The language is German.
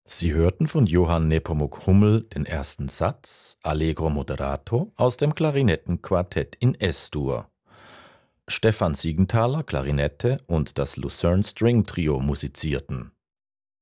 Sie hörten von Johann Nepomuk Hummel den ersten Satz Allegro moderato aus dem Klarinettenquartett in Es-Dur. Stefan Siegenthaler Klarinette und das Lucerne String Trio musizierten.